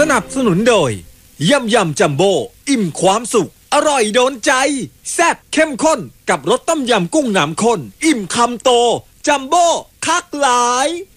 นับสนุนโดยยำจัมโบ้อิ่มความสุขอร่อยโดนใจแซ่บเข้มข้นกับรสต้มยำกุ้งน้ำข้นอิ่มคำโตจัมโบ้คักหลาย